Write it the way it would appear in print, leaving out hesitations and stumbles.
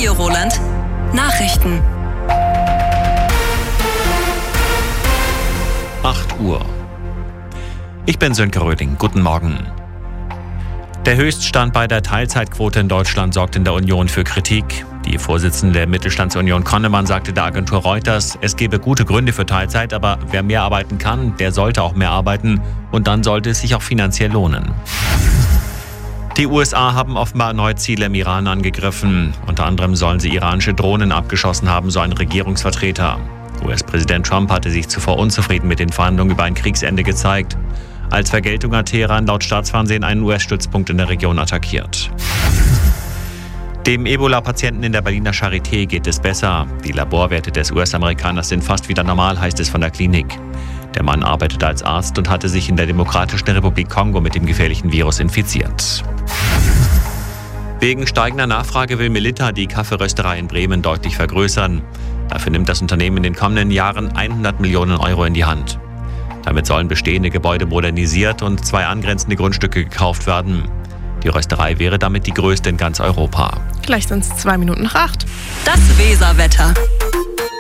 Radio Roland. Nachrichten. 8 Uhr. Ich bin Sönke Röding. Guten Morgen. Der Höchststand bei der Teilzeitquote in Deutschland sorgt in der Union für Kritik. Die Vorsitzende der Mittelstandsunion Konnemann sagte der Agentur Reuters, es gebe gute Gründe für Teilzeit, aber wer mehr arbeiten kann, der sollte auch mehr arbeiten und dann sollte es sich auch finanziell lohnen. Die USA haben offenbar erneut Ziele im Iran angegriffen. Unter anderem sollen sie iranische Drohnen abgeschossen haben, so ein Regierungsvertreter. US-Präsident Trump hatte sich zuvor unzufrieden mit den Verhandlungen über ein Kriegsende gezeigt. Als Vergeltung hat Teheran laut Staatsfernsehen einen US-Stützpunkt in der Region attackiert. Dem Ebola-Patienten in der Berliner Charité geht es besser. Die Laborwerte des US-Amerikaners sind fast wieder normal, heißt es von der Klinik. Der Mann arbeitete als Arzt und hatte sich in der Demokratischen Republik Kongo mit dem gefährlichen Virus infiziert. Wegen steigender Nachfrage will Melitta die Kaffeerösterei in Bremen deutlich vergrößern. Dafür nimmt das Unternehmen in den kommenden Jahren 100 Millionen Euro in die Hand. Damit sollen bestehende Gebäude modernisiert und 2 angrenzende Grundstücke gekauft werden. Die Rösterei wäre damit die größte in ganz Europa. Gleich sind es 7:02. Das Weserwetter.